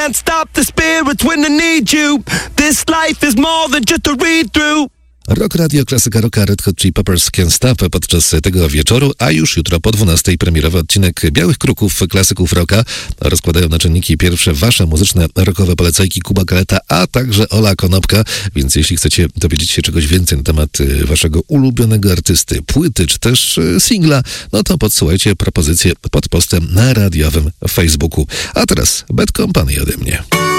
can't stop the spirits when I need you. This life is more than just a read-through. Rock Radio, klasyka rocka, Red Hot Chili Peppers Can't Stop podczas tego wieczoru, a już jutro po 12:00 premierowy odcinek Białych Kruków, klasyków rocka. Rozkładają na czynniki pierwsze wasze muzyczne rockowe polecajki Kuba Kaleta, a także Ola Konopka, więc jeśli chcecie dowiedzieć się czegoś więcej na temat waszego ulubionego artysty, płyty czy też singla, no to podsyłajcie propozycje pod postem na radiowym Facebooku. A teraz Bad Company ode mnie.